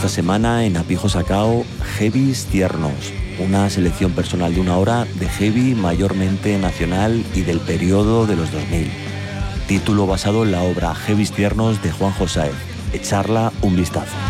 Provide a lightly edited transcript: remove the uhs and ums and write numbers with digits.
esta semana en Apijo Sacao, Heavies Tiernos, una selección personal de una hora de heavy mayormente nacional y del periodo de los 2000. Título basado en la obra Heavies Tiernos de Juan Josáez. Echarla un vistazo.